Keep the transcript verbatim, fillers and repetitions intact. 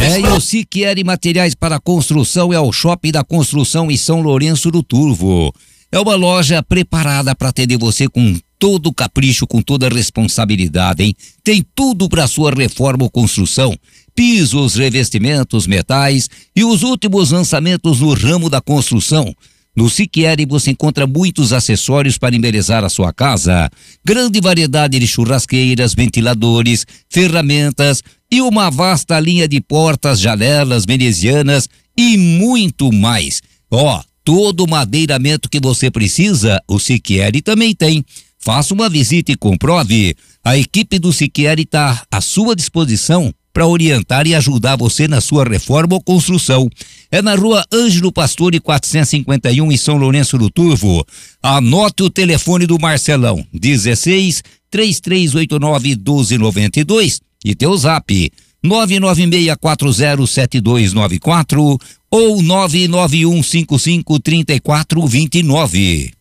É, e o Siqueira Materiais para Construção é o Shopping da Construção em São Lourenço do Turvo. É uma loja preparada para atender você com todo capricho, com toda responsabilidade, hein? Tem tudo para sua reforma ou construção. Pisos, revestimentos, metais e os últimos lançamentos no ramo da construção. No Siqueira você encontra muitos acessórios para embelezar a sua casa. Grande variedade de churrasqueiras, ventiladores, ferramentas e uma vasta linha de portas, janelas venezianas e muito mais. Ó, todo o madeiramento que você precisa, o Siqueira também tem. Faça uma visita e comprove. A equipe do Siqueira está à sua disposição para orientar e ajudar você na sua reforma ou construção. É na rua Ângelo Pastore quatrocentos e cinquenta e um em São Lourenço do Turvo. Anote o telefone do Marcelão, dezesseis, três três oito nove, doze noventa e dois e teu zap nove nove seis quatro zero sete dois nove quatro ou nove nove um cinco cinco três quatro dois nove.